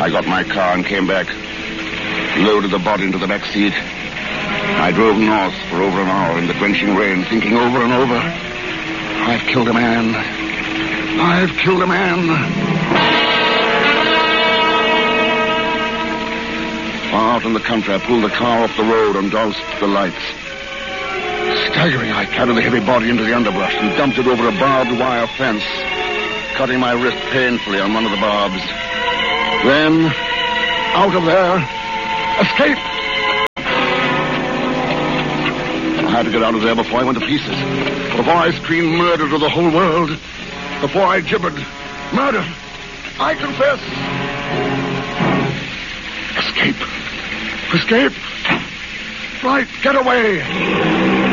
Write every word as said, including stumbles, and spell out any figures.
I got my car and came back. Loaded the body into the back seat. I drove north for over an hour in the drenching rain, thinking over and over, I've killed a man. I've killed a man. Far out in the country, I pulled the car off the road and doused the lights. Staggering, I carried the heavy body into the underbrush and dumped it over a barbed wire fence, cutting my wrist painfully on one of the barbs. Then, out of there, escape! I had to get out of there before I went to pieces. Before I screamed murder to the whole world. Before I gibbered. Murder! I confess! Escape! Escape! Right, get away!